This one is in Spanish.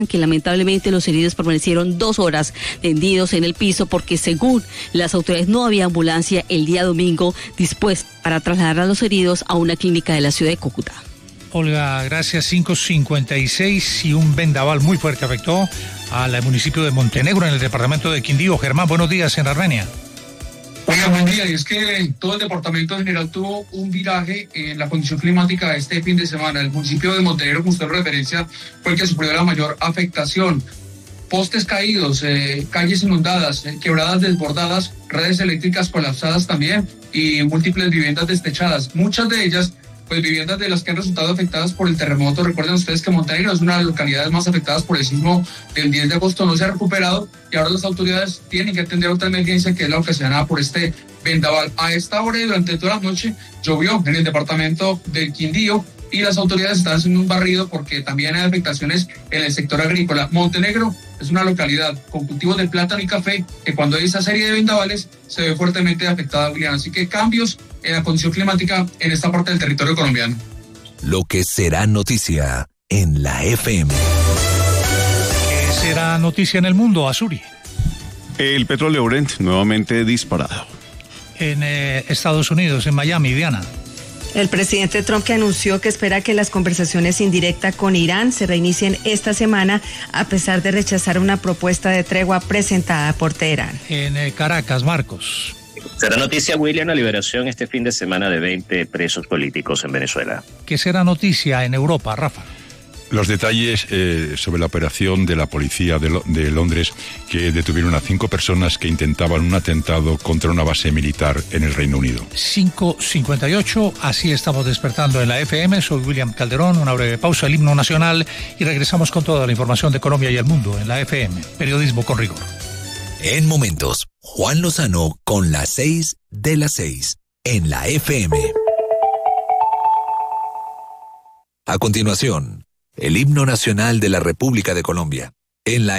que lamentablemente los heridos permanecieron 2 horas tendidos en el piso porque según las autoridades no había ambulancia el día domingo dispuesta para trasladar a los heridos a una clínica de la ciudad de Cúcuta. Olga, gracias. 5:56 y un vendaval muy fuerte afectó al municipio de Montenegro en el departamento de Quindío. Germán, buenos días en Armenia. Oiga, buen día. Y es que todo el departamento en general tuvo un viraje en la condición climática este fin de semana. El municipio de Montenegro, como usted referencia, fue el que sufrió la mayor afectación. Postes caídos, calles inundadas, quebradas desbordadas, redes eléctricas colapsadas también y múltiples viviendas destechadas. Muchas de ellas, pues viviendas de las que han resultado afectadas por el terremoto. Recuerden ustedes que Montenegro es una de las localidades más afectadas por el sismo del 10 de agosto, no se ha recuperado y ahora las autoridades tienen que atender otra emergencia que es la ocasionada por este vendaval. A esta hora y durante toda la noche llovió en el departamento del Quindío y las autoridades están haciendo un barrido porque también hay afectaciones en el sector agrícola. Montenegro es una localidad con cultivos de plátano y café que cuando hay esa serie de vendavales se ve fuertemente afectada, William. Así que cambios en la condición climática en esta parte del territorio colombiano. Lo que será noticia en la FM. ¿Qué será noticia en el mundo, Azuri? El petróleo Brent nuevamente disparado. En Estados Unidos, en Miami, Diana. El presidente Trump que anunció que espera que las conversaciones indirectas con Irán se reinicien esta semana a pesar de rechazar una propuesta de tregua presentada por Teherán. En Caracas, Marcos. Será noticia, William, la liberación este fin de semana de 20 presos políticos en Venezuela. ¿Qué será noticia en Europa, Rafa? Los detalles sobre la operación de la policía de Londres que detuvieron a 5 personas que intentaban un atentado contra una base militar en el Reino Unido. 5:58, así estamos despertando en la FM. Soy William Calderón, una breve pausa, el himno nacional y regresamos con toda la información de Colombia y el mundo en la FM. Periodismo con rigor. En momentos, Juan Lozano con las 6 de las 6 en la FM. A continuación, el himno nacional de la República de Colombia en la